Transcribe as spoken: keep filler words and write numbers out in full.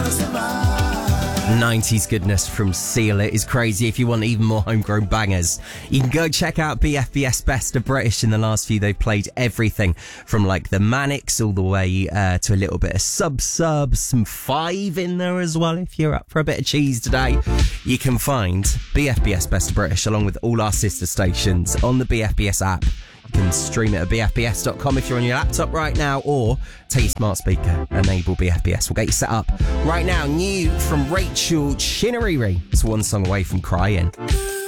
nineties goodness from Seal It is crazy. If you want even more homegrown bangers, you can go check out B F B S Best of British. In the last few, they've played everything from like the Manics all the way uh, to a little bit of Sub Sub, some Five in there as well. If you're up for a bit of cheese today, you can find B F B S Best of British along with all our sister stations on the B F B S app. You can stream it at b f b s dot com if you're on your laptop right now, or take your smart speaker, enable B F B S. We'll get you set up right now. New from Rachel Chinnery. It's one song away from crying.